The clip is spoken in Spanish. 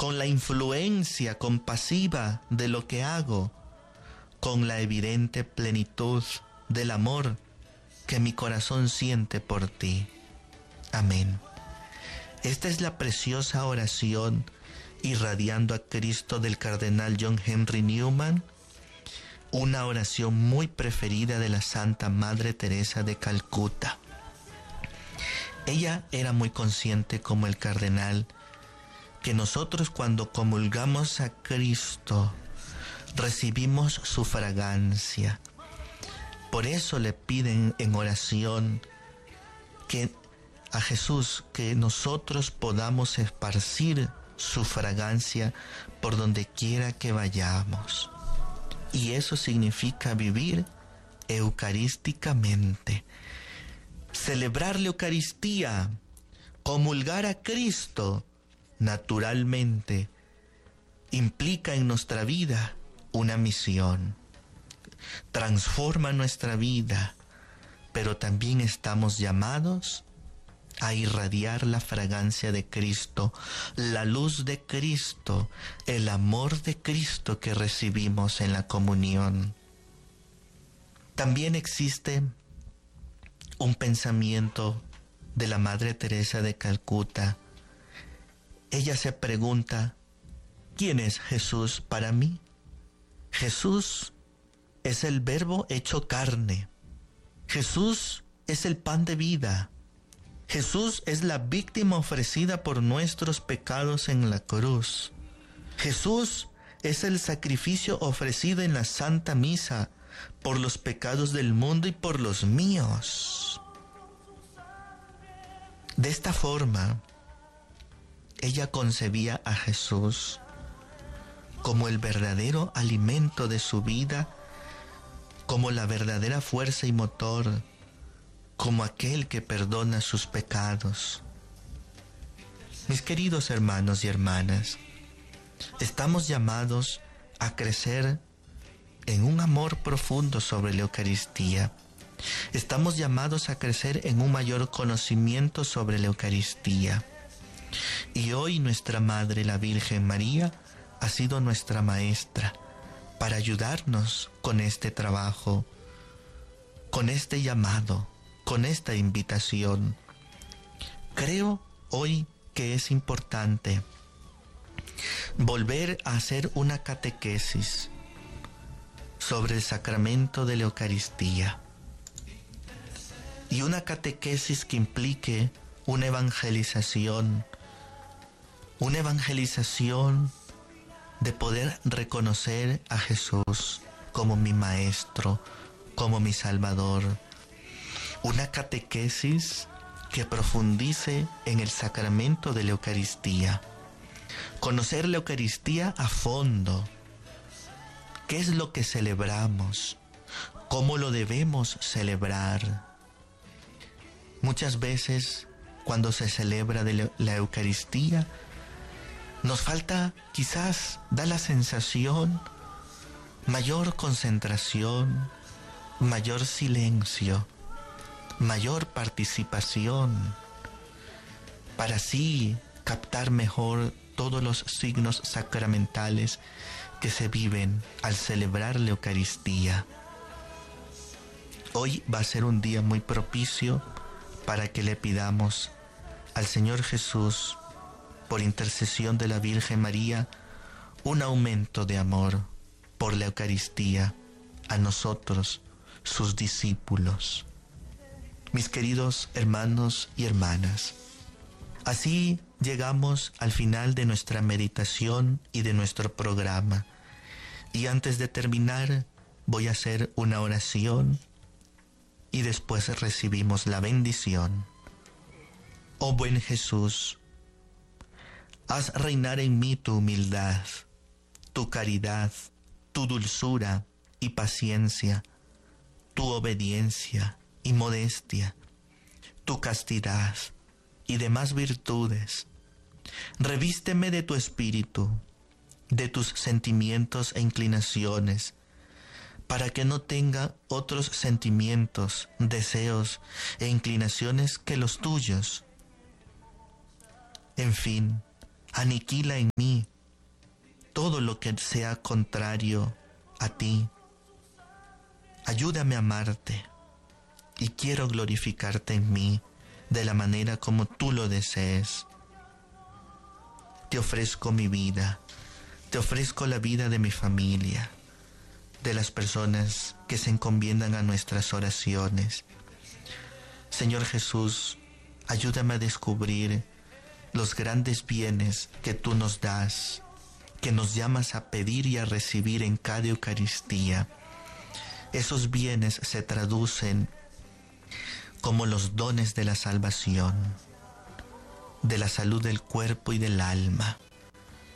con la influencia compasiva de lo que hago, con la evidente plenitud del amor que mi corazón siente por ti. Amén. Esta es la preciosa oración irradiando a Cristo del cardenal John Henry Newman, una oración muy preferida de la Santa Madre Teresa de Calcuta. Ella era muy consciente, como el cardenal, que nosotros cuando comulgamos a Cristo recibimos su fragancia. Por eso le piden en oración que a Jesús, que nosotros podamos esparcir su fragancia por donde quiera que vayamos. Y eso significa vivir eucarísticamente. Celebrar la Eucaristía, comulgar a Cristo, naturalmente, implica en nuestra vida una misión. Transforma nuestra vida, pero también estamos llamados a irradiar la fragancia de Cristo, la luz de Cristo, el amor de Cristo que recibimos en la comunión. También existe un pensamiento de la Madre Teresa de Calcuta. Ella se pregunta, ¿quién es Jesús para mí? Jesús es el Verbo hecho carne. Jesús es el pan de vida. Jesús es la víctima ofrecida por nuestros pecados en la cruz. Jesús es el sacrificio ofrecido en la Santa Misa por los pecados del mundo y por los míos. De esta forma, ella concebía a Jesús como el verdadero alimento de su vida, como la verdadera fuerza y motor, como aquel que perdona sus pecados. Mis queridos hermanos y hermanas, estamos llamados a crecer en un amor profundo sobre la Eucaristía. Estamos llamados a crecer en un mayor conocimiento sobre la Eucaristía. Y hoy nuestra Madre, la Virgen María, ha sido nuestra maestra para ayudarnos con este trabajo, con este llamado, con esta invitación. Creo hoy que es importante volver a hacer una catequesis sobre el sacramento de la Eucaristía, y una catequesis que implique una evangelización de poder reconocer a Jesús como mi Maestro, como mi Salvador. Una catequesis que profundice en el sacramento de la Eucaristía. Conocer la Eucaristía a fondo. ¿Qué es lo que celebramos? ¿Cómo lo debemos celebrar? Muchas veces, cuando se celebra la Eucaristía, nos falta, quizás, da la sensación, mayor concentración, mayor silencio, mayor participación, para así captar mejor todos los signos sacramentales que se viven al celebrar la Eucaristía. Hoy va a ser un día muy propicio para que le pidamos al Señor Jesús, por intercesión de la Virgen María, un aumento de amor por la Eucaristía a nosotros, sus discípulos. Mis queridos hermanos y hermanas, así llegamos al final de nuestra meditación y de nuestro programa. Y antes de terminar, voy a hacer una oración y después recibimos la bendición. Oh buen Jesús, haz reinar en mí tu humildad, tu caridad, tu dulzura y paciencia, tu obediencia y modestia, tu castidad y demás virtudes. Revísteme de tu espíritu, de tus sentimientos e inclinaciones, para que no tenga otros sentimientos, deseos e inclinaciones que los tuyos. En fin, aniquila en mí todo lo que sea contrario a ti. Ayúdame a amarte y quiero glorificarte en mí de la manera como tú lo desees. Te ofrezco mi vida, te ofrezco la vida de mi familia, de las personas que se encomiendan a nuestras oraciones. Señor Jesús, ayúdame a descubrir los grandes bienes que tú nos das, que nos llamas a pedir y a recibir en cada Eucaristía. Esos bienes se traducen como los dones de la salvación, de la salud del cuerpo y del alma,